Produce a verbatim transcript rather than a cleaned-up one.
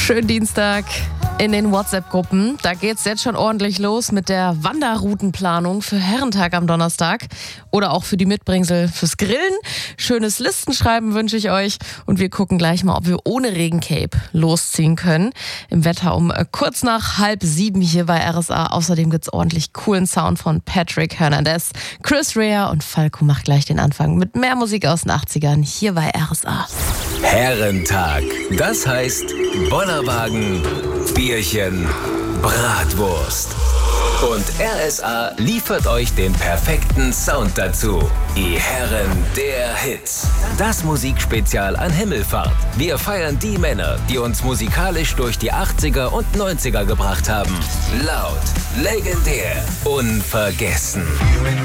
Schönen Dienstag in den WhatsApp-Gruppen. Da geht's jetzt schon ordentlich los mit der Wanderroutenplanung für Herrentag am Donnerstag oder auch für die Mitbringsel fürs Grillen. Schönes Listenschreiben wünsche ich euch und wir gucken gleich mal, ob wir ohne Regencape losziehen können. Im Wetter um äh, kurz nach halb sieben hier bei R S A. Außerdem gibt's ordentlich coolen Sound von Patrick Hernandez. Chris Rea und Falco macht gleich den Anfang mit mehr Musik aus den achtzigern hier bei R S A. Herrentag, das heißt Bollerwagen, Bierchen, Bratwurst. Und R S A liefert euch den perfekten Sound dazu. Die Herren der Hits. Das Musikspezial an Himmelfahrt. Wir feiern die Männer, die uns musikalisch durch die achtziger und neunziger gebracht haben. Laut, legendär, unvergessen.